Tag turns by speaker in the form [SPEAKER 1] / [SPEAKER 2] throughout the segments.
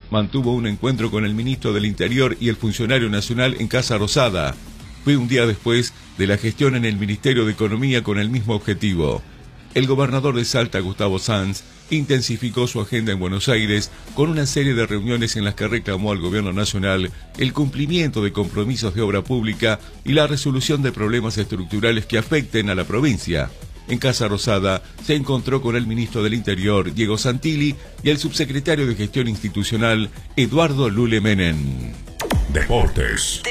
[SPEAKER 1] mantuvo un encuentro con el ministro del Interior y el funcionario nacional en Casa Rosada. Fue un día después de la gestión en el Ministerio de Economía con el mismo objetivo. El gobernador de Salta, Gustavo Sanz, intensificó su agenda en Buenos Aires con una serie de reuniones en las que reclamó al gobierno nacional el cumplimiento de compromisos de obra pública y la resolución de problemas estructurales que afecten a la provincia. En Casa Rosada se encontró con el ministro del Interior, Diego Santilli, y el subsecretario de Gestión Institucional, Eduardo Lule Menem.
[SPEAKER 2] Deportes.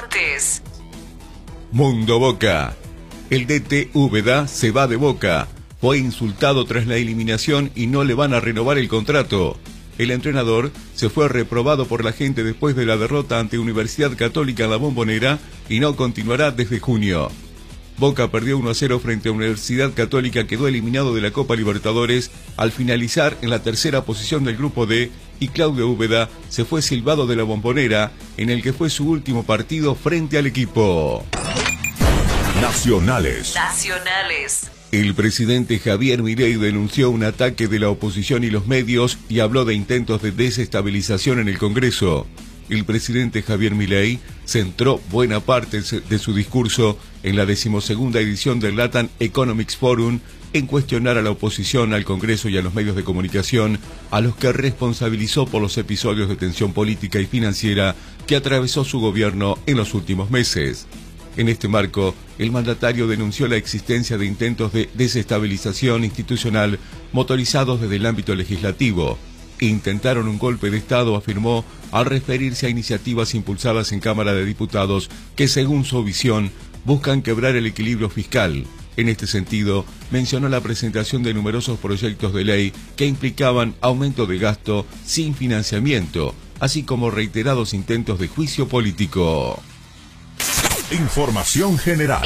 [SPEAKER 1] Mundo Boca. El DT Úbeda se va de Boca. Fue insultado tras la eliminación y no le van a renovar el contrato. El entrenador se fue reprobado por la gente después de la derrota ante Universidad Católica en la Bombonera y no continuará desde junio. Boca perdió 1-0 frente a Universidad Católica, quedó eliminado de la Copa Libertadores al finalizar en la tercera posición del grupo D, y Claudio Úbeda se fue silbado de la Bombonera, en el que fue su último partido frente al equipo.
[SPEAKER 2] Nacionales.
[SPEAKER 1] El presidente Javier Milei denunció un ataque de la oposición y los medios y habló de intentos de desestabilización en el Congreso. El presidente Javier Milei centró buena parte de su discurso en la 12ª edición del Latin Economics Forum en cuestionar a la oposición, al Congreso y a los medios de comunicación, a los que responsabilizó por los episodios de tensión política y financiera que atravesó su gobierno en los últimos meses. En este marco, el mandatario denunció la existencia de intentos de desestabilización institucional motorizados desde el ámbito legislativo. Intentaron un golpe de Estado, afirmó, al referirse a iniciativas impulsadas en Cámara de Diputados que, según su visión, buscan quebrar el equilibrio fiscal. En este sentido, mencionó la presentación de numerosos proyectos de ley que implicaban aumento de gasto sin financiamiento, así como reiterados intentos de juicio político.
[SPEAKER 2] Información general.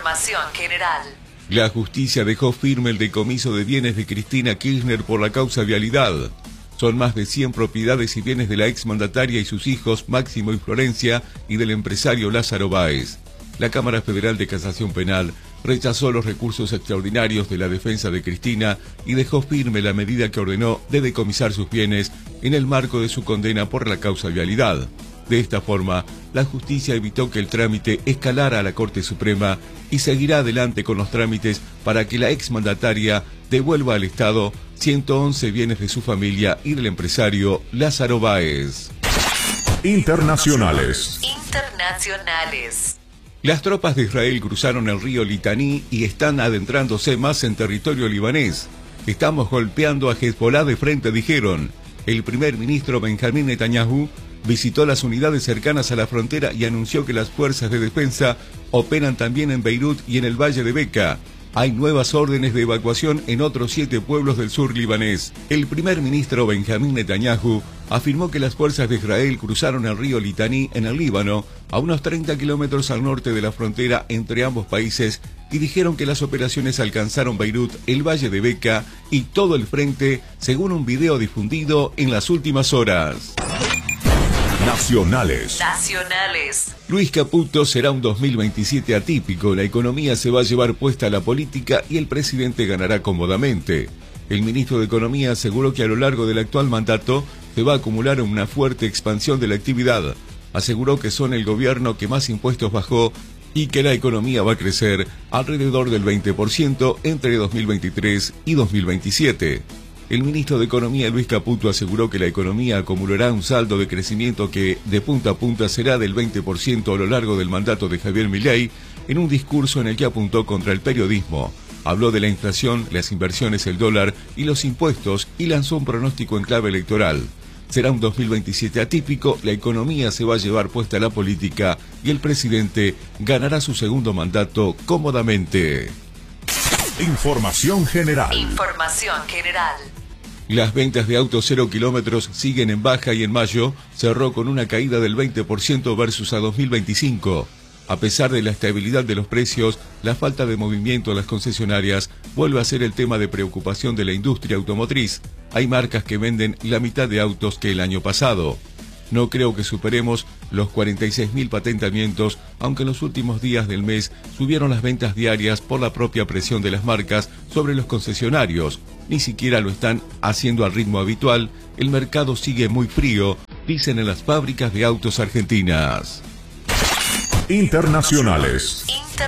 [SPEAKER 1] La justicia dejó firme el decomiso de bienes de Cristina Kirchner por la causa vialidad. Son más de 100 propiedades y bienes de la exmandataria y sus hijos Máximo y Florencia y del empresario Lázaro Báez. La Cámara Federal de Casación Penal rechazó los recursos extraordinarios de la defensa de Cristina y dejó firme la medida que ordenó de decomisar sus bienes en el marco de su condena por la causa vialidad. De esta forma, la justicia evitó que el trámite escalara a la Corte Suprema y seguirá adelante con los trámites para que la exmandataria devuelva al Estado 111 bienes de su familia y del empresario Lázaro Báez.
[SPEAKER 2] Internacionales.
[SPEAKER 1] Las tropas de Israel cruzaron el río Litaní y están adentrándose más en territorio libanés. Estamos golpeando a Hezbollah de frente, dijeron. El primer ministro Benjamín Netanyahu visitó las unidades cercanas a la frontera y anunció que las fuerzas de defensa operan también en Beirut y en el Valle de Beca. Hay nuevas órdenes de evacuación en otros 7 pueblos del sur libanés. El primer ministro Benjamín Netanyahu afirmó que las fuerzas de Israel cruzaron el río Litaní en el Líbano, a unos 30 kilómetros al norte de la frontera entre ambos países, y dijeron que las operaciones alcanzaron Beirut, el Valle de Beca y todo el frente, según un video difundido en las últimas horas.
[SPEAKER 2] Nacionales.
[SPEAKER 1] Luis Caputo: será un 2027 atípico, la economía se va a llevar puesta a la política y el presidente ganará cómodamente. El ministro de Economía aseguró que a lo largo del actual mandato se va a acumular una fuerte expansión de la actividad. Aseguró que son el gobierno que más impuestos bajó y que la economía va a crecer alrededor del 20% entre 2023 y 2027. El ministro de Economía, Luis Caputo, aseguró que la economía acumulará un saldo de crecimiento que, de punta a punta, será del 20% a lo largo del mandato de Javier Milei, en un discurso en el que apuntó contra el periodismo. Habló de la inflación, las inversiones, el dólar y los impuestos y lanzó un pronóstico en clave electoral. Será un 2027 atípico, la economía se va a llevar puesta a la política y el presidente ganará su segundo mandato cómodamente.
[SPEAKER 2] Información general.
[SPEAKER 1] Las ventas de autos 0 kilómetros siguen en baja y en mayo cerró con una caída del 20% versus a 2025. A pesar de la estabilidad de los precios, la falta de movimiento en las concesionarias vuelve a ser el tema de preocupación de la industria automotriz. Hay marcas que venden la mitad de autos que el año pasado. No creo que superemos los 46.000 patentamientos, aunque en los últimos días del mes subieron las ventas diarias por la propia presión de las marcas sobre los concesionarios. ni siquiera lo están haciendo al ritmo habitual. El mercado sigue muy frío, dicen en las fábricas de autos argentinas.
[SPEAKER 2] Internacionales.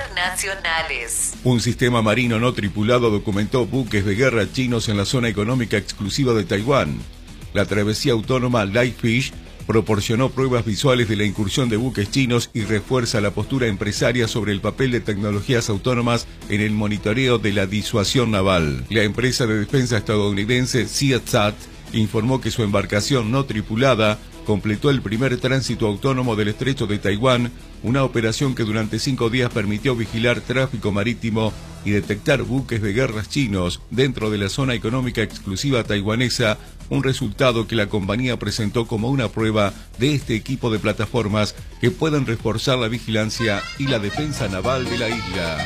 [SPEAKER 1] Un sistema marino no tripulado documentó buques de guerra chinos en la zona económica exclusiva de Taiwán. La travesía autónoma Lightfish proporcionó pruebas visuales de la incursión de buques chinos y refuerza la postura empresaria sobre el papel de tecnologías autónomas en el monitoreo de la disuasión naval. La empresa de defensa estadounidense CIATSAT informó que su embarcación no tripulada completó el primer tránsito autónomo del estrecho de Taiwán, una operación que durante 5 días permitió vigilar tráfico marítimo y detectar buques de guerras chinos dentro de la zona económica exclusiva taiwanesa, un resultado que la compañía presentó como una prueba de este equipo de plataformas que pueden reforzar la vigilancia y la defensa naval de la isla.